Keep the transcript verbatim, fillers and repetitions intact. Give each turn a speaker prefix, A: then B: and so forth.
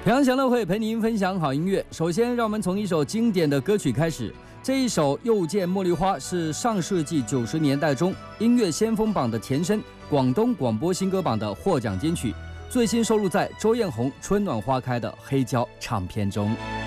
A: 平阳祥乐会陪您分享好音乐。首先，让我们从一首经典的歌曲开始。这一首《又见茉莉花》是上世纪九十年代中音乐先锋榜的前身——广东广播新歌榜的获奖金曲，最新收录在周艳红《春暖花开》的黑胶唱片中。